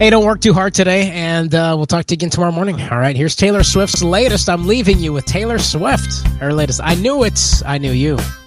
Hey, don't work too hard today, and we'll talk to you again tomorrow morning. All right, here's Taylor Swift's latest. I'm leaving you with Taylor Swift. Her latest. I knew it. I knew you.